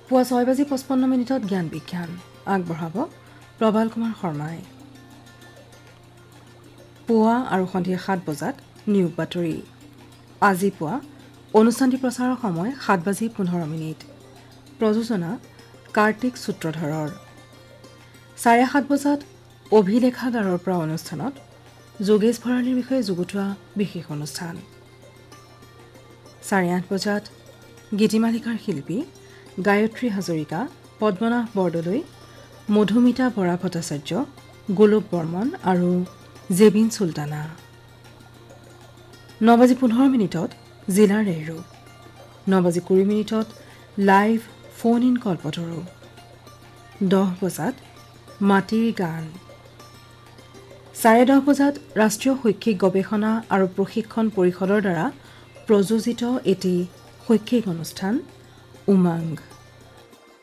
পুৱা 6:55 জ্ঞান বিজ্ঞান আগবঢ়াব প্ৰবাল কুমাৰ শৰ্মাই। পুৱা আৰু সন্ধিয়া 7 বজাত নিয়োগ বাতৰি। আজি পুৱা অনুষ্ঠানটি প্ৰচাৰৰ সময় 7:15। প্ৰযোজনা কাৰ্তিক সূত্ৰধৰৰ। 7:30 বজাত অভিলেখাগাৰৰ পৰা অনুষ্ঠানত যোগেশ ভৰালীৰ বিষয়ে যুগুতোৱা বিশেষ অনুষ্ঠান। 8:30 বজাত গীতিমালিকাৰ শিল্পী গায়ত্ৰী হাজৰিকা, পদ্মনাভ বৰদলৈ, মধুমিতা বৰা ভট্টাচাৰ্য, গোলোক বৰ্মন আৰু জেবিন চুলতানা। 9:15 জিলাৰ ৰেহৰু। 9:20 লাইভ ফোন ইন কল্পতৰু। 10 বজাত মাটিৰ গান। 10:30 বজাত ৰাষ্ট্ৰীয় শৈক্ষিক গৱেষণা আৰু প্ৰশিক্ষণ পৰিষদৰ দ্বাৰা প্ৰযোজিত এটি শৈক্ষিক অনুষ্ঠান উমংগ।